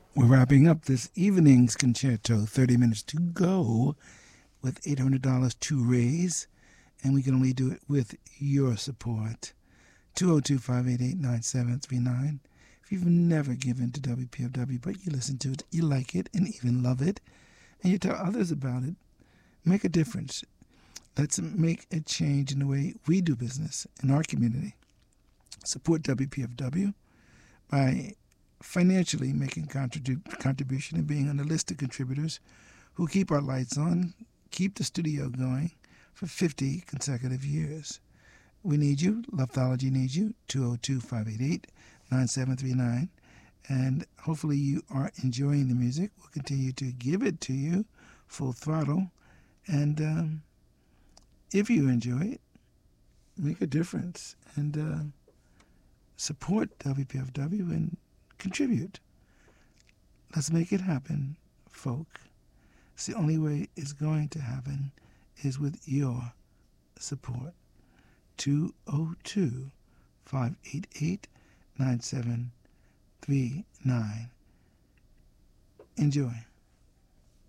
We're wrapping up this evening's concerto, 30 minutes to go, with $800 to raise, and we can only do it with your support. 202-588-9739. If you've never given to WPFW, but you listen to it, you like it, and even love it, and you tell others about it, make a difference. Let's make a change in the way we do business in our community. Support WPFW by financially making contribution and being on the list of contributors who keep our lights on, keep the studio going for 50 consecutive years. We need you. Loveology needs you. 202-588-9739. And hopefully you are enjoying the music. We'll continue to give it to you full throttle. And if you enjoy it, make a difference and support WPFW and contribute. Let's make it happen, folk. It's the only way it's going to happen is with your support. 202-588-9739. Enjoy.